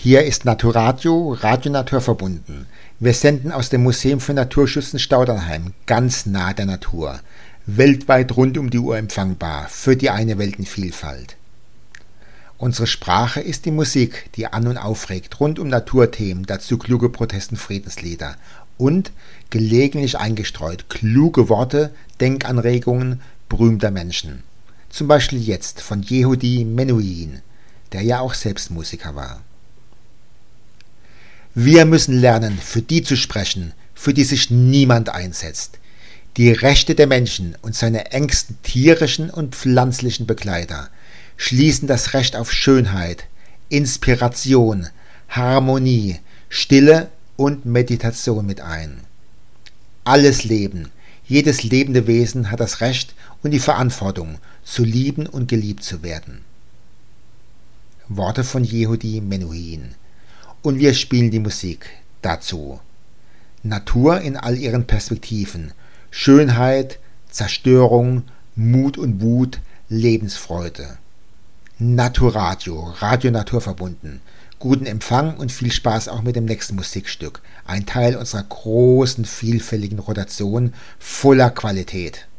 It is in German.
Hier ist Naturadio, Radio Natur verbunden. Wir senden aus dem Museum für Naturschutz in Staudernheim, ganz nah der Natur. Weltweit rund um die Uhr empfangbar, für die eine Weltenvielfalt. Unsere Sprache ist die Musik, die an- und aufregt, rund um Naturthemen, dazu kluge Protest- und Friedenslieder. Und gelegentlich eingestreut kluge Worte, Denkanregungen berühmter Menschen. Zum Beispiel jetzt von Yehudi Menuhin, der ja auch selbst Musiker war. Wir müssen lernen, für die zu sprechen, für die sich niemand einsetzt. Die Rechte der Menschen und seine engsten tierischen und pflanzlichen Begleiter schließen das Recht auf Schönheit, Inspiration, Harmonie, Stille und Meditation mit ein. Alles Leben, jedes lebende Wesen hat das Recht und die Verantwortung, zu lieben und geliebt zu werden. Worte von Yehudi Menuhin. Und wir spielen die Musik dazu. Natur in all ihren Perspektiven, Schönheit, Zerstörung, Mut und Wut, Lebensfreude. Naturadio, Radio Natur verbunden. Guten Empfang und viel Spaß auch mit dem nächsten Musikstück. Ein Teil unserer großen, vielfältigen Rotation voller Qualität.